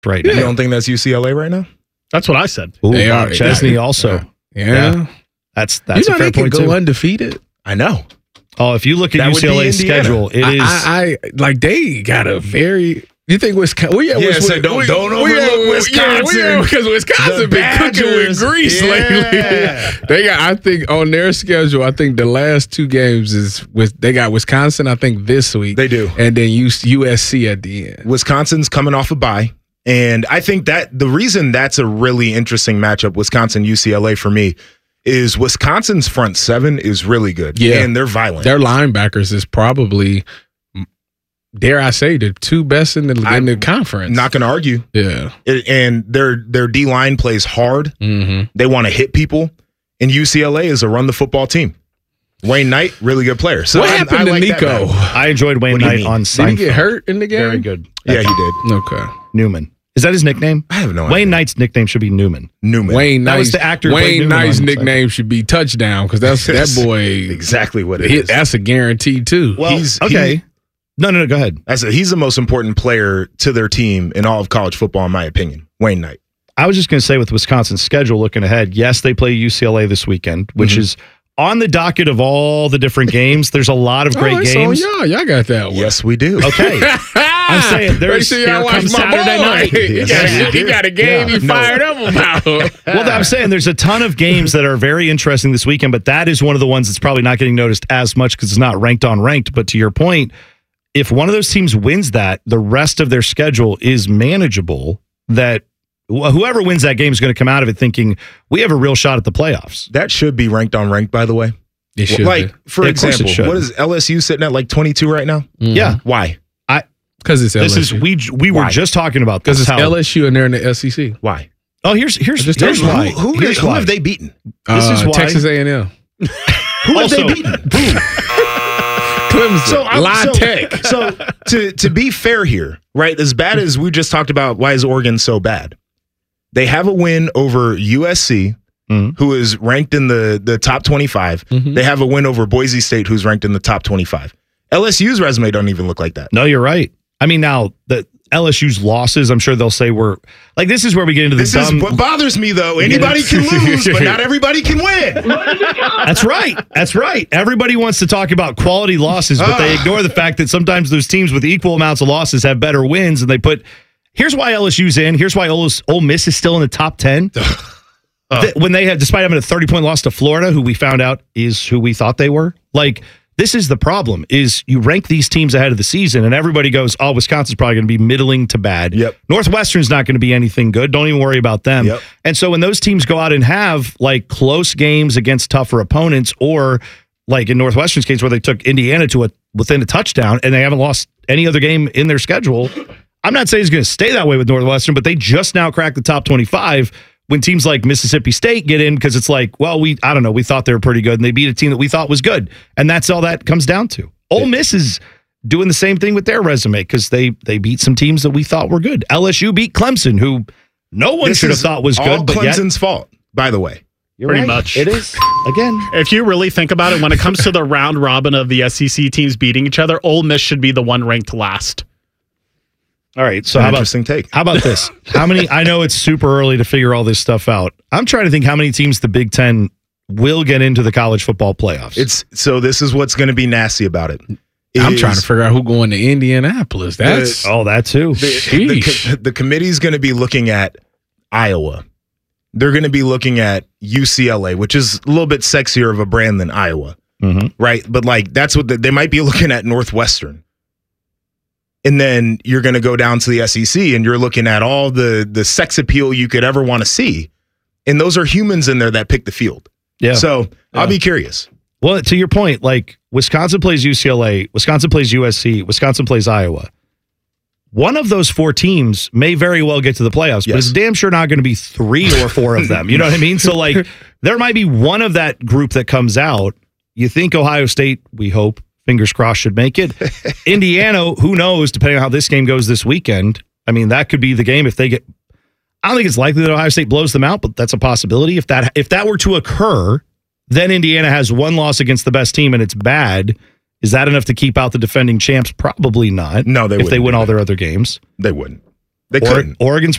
right You now. don't think that's UCLA right now? That's what I said. Ooh, They Bob are. Chesney also. Yeah. That's You a know fair they can point go too. undefeated. I know. Oh, if you look at That would be UCLA's Indiana. schedule, it is. I like they got a very. You think Wisconsin? Don't overlook Wisconsin. Because Wisconsin The been cooking with Badgers. grease Yeah. lately. They got. I think on their schedule, I think the last 2 games is with they got Wisconsin. I think this week They do. and then USC at the end. Wisconsin's coming off a bye. And I think that the reason that's a really interesting matchup, Wisconsin-UCLA for me, is Wisconsin's front 7 is really good. Yeah. And they're violent. Their linebackers is probably, dare I say, the 2 best in the conference. Not going to argue. Yeah. And their D-line plays hard. Mm-hmm. They want to hit people. And UCLA is a run-the-football team. Wayne Knight, really good player. So What happened to like that Nico? matchup. I enjoyed Wayne What do you Knight mean? on Did Seinfeld. he get hurt in the game? Very good. Yeah, he did. Okay. Newman. Is that his nickname? I have no idea. Wayne Knight's nickname should be Newman. Newman. Wayne That Knight's, was the actor who played Wayne Newman Knight's on nickname should be Touchdown because that's that boy. Exactly what it he- is. That's a guarantee too. Well, He's- okay. No, go ahead. He's the most important player to their team in all of college football, in my opinion. Wayne Knight. I was just going to say with Wisconsin's schedule looking ahead, yes, they play UCLA this weekend, which is on the docket of all the different games. There's a lot of great it's games. on y'all got that one. Yes, we do. Okay. I'm saying there's Make sure y'all here watch comes my Saturday boy. night. He got a game he fired up about. Well, I'm saying there's a ton of games that are very interesting this weekend, but that is one of the ones that's probably not getting noticed as much because it's not ranked on ranked. But to your point, if one of those teams wins that, the rest of their schedule is manageable. That whoever wins that game is going to come out of it thinking we have a real shot at the playoffs. That should be ranked on ranked, by the way. It should Like, be. for Yeah, of course it example, should. what is LSU sitting at like 22 right now? Yeah. Why? Because it's This is LSU. we were Why? just talking about Because this. it's LSU and they're in the SEC. Why? Oh, here's just here's told you. why. Who Here's why. have they beaten? This is why. Texas A&M. Who have Also, they beaten? Clemson. La Tech. So to be fair here, right? As bad as we just talked about, why is Oregon so bad? They have a win over USC, who is ranked in the top 25. They have a win over Boise State, who's ranked in the top 25. LSU's resume don't even look like that. No, you're right. I mean, now the LSU's losses, I'm sure they'll say we're like this is where we get into the This dumb. is what bothers me, though. Anybody can lose, but not everybody can win. That's right. That's right. Everybody wants to talk about quality losses, but they ignore the fact that sometimes those teams with equal amounts of losses have better wins, and they put. Here's why LSU's in. Here's why Ole Miss is still in the top 10. When they had, despite having a 30-point loss to Florida, who we found out is who we thought they were. Like, this is the problem, is you rank these teams ahead of the season, and everybody goes, oh, Wisconsin's probably going to be middling to bad. Yep. Northwestern's not going to be anything good. Don't even worry about them. Yep. And so when those teams go out and have, like, close games against tougher opponents, or, like, in Northwestern's case, where they took Indiana to within a touchdown, and they haven't lost any other game in their schedule, I'm not saying it's going to stay that way with Northwestern, but they just now cracked the top 25 when teams like Mississippi State get in because it's like, well, I don't know, we thought they were pretty good, and they beat a team that we thought was good. And that's all that comes down to. Ole Miss is doing the same thing with their resume because they beat some teams that we thought were good. LSU beat Clemson, who no one should have thought was all good. But Clemson's fault, by the way. Pretty much. It is. Again. If you really think about it, when it comes to the round robin of the SEC teams beating each other, Ole Miss should be the one ranked last. All right. So how Interesting take. How about this? How many? I know it's super early to figure all this stuff out. I'm trying to think how many teams the Big Ten will get into the college football playoffs. This is what's going to be nasty about it. I'm trying to figure out who going to Indianapolis. That's that too. The committee's going to be looking at Iowa. They're going to be looking at UCLA, which is a little bit sexier of a brand than Iowa, right? But like that's what they might be looking at Northwestern. And then you're going to go down to the SEC and you're looking at all the sex appeal you could ever want to see. And those are humans in there that pick the field. Yeah. So I'll be curious. Well, to your point, like Wisconsin plays UCLA, Wisconsin plays USC, Wisconsin plays Iowa. One of those 4 teams may very well get to the playoffs, but it's damn sure not going to be 3 or 4 of them. You know what I mean? So like there might be one of that group that comes out. You think Ohio State, we hope, fingers crossed, should make it. Indiana, who knows, depending on how this game goes this weekend. I mean, that could be the game if they get. I don't think it's likely that Ohio State blows them out, but that's a possibility. If that were to occur, then Indiana has one loss against the best team and it's bad. Is that enough to keep out the defending champs? Probably not. No, if they win all their other games. They wouldn't. They couldn't. Oregon's